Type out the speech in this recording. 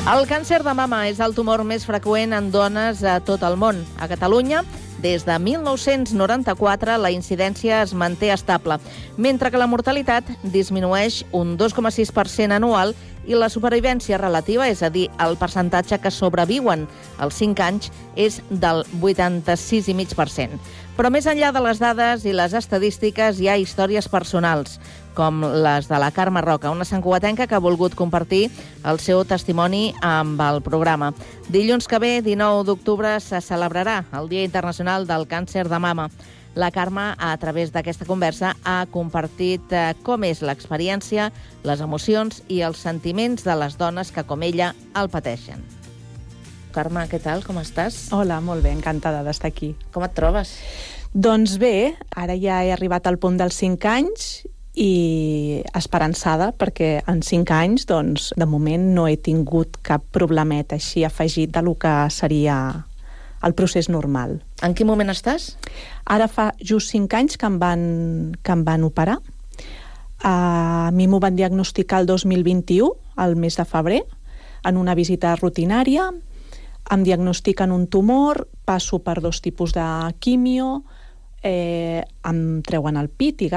El càncer de mama és el tumor més freqüent en dones a tot el món. A Catalunya, des de 1994, la incidència es manté estable, mentre que la mortalitat disminueix un 2,6% anual i la supervivència relativa, és a dir, el percentatge que sobreviuen als 5 anys, és del 86,5%. Però més enllà de les dades i les estadístiques, hi ha històries personals, com les de la Carme Roca, una santcugatenca que ha volgut compartir el seu testimoni amb el programa. Dilluns que ve, 19 d'octubre, se celebrarà el Dia Internacional del Càncer de Mama. La Carme, a través d'aquesta conversa, ha compartit com és l'experiència, les emocions i els sentiments de les dones que, com ella, el pateixen. Carme, què tal? Com estàs? Hola, molt bé, encantada d'estar aquí. Com et trobes? Doncs bé, ara ja he arribat al punt dels 5 anys i esperançada, perquè en 5 anys, doncs, de moment no he tingut cap problemet així afegit de lo que seria el procés normal. En quin moment estàs? Ara fa just 5 anys que em van operar. A mi m'ho van diagnosticar el 2021, al mes de febrer, en una visita rutinària. Em diagnostiquen un tumor, passo per 2 tipus de quimio, em treuen el pit i